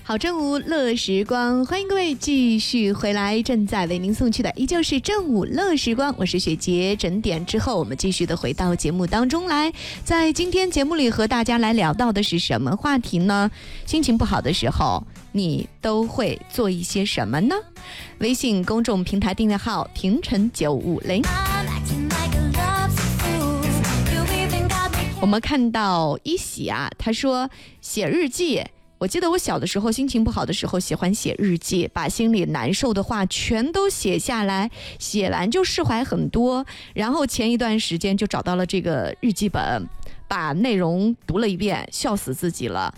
好正午乐时光，欢迎各位继续回来，正在为您送去的依旧是正午乐时光，我是雪洁。整点之后我们继续的回到节目当中来，在今天节目里和大家来聊到的是什么话题呢？心情不好的时候你都会做一些什么呢？微信公众平台订阅号婷晨950，我们看到一喜啊，他说写日记。我记得我小的时候心情不好的时候喜欢写日记，把心里难受的话全都写下来，写完就释怀很多。然后前一段时间就找到了这个日记本，把内容读了一遍，笑死自己了。